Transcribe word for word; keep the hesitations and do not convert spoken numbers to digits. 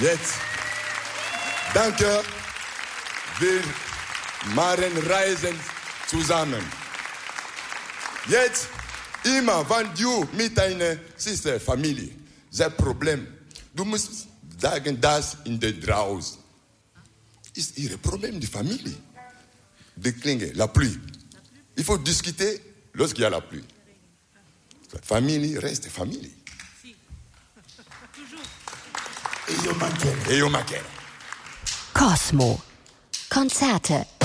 Jetzt, danke, wir machen Reisen zusammen. Jetzt, immer, wenn du mit deiner Sister, Familie, das Problem, du musst sagen, das in der draußen ist ihr Problem, die Familie. Die Klinge, la pluie. Il faut discuter lorsqu'il y a la pluie. La famille reste famille. E io mancherò. E io mancherò. Cosmo. Konzerte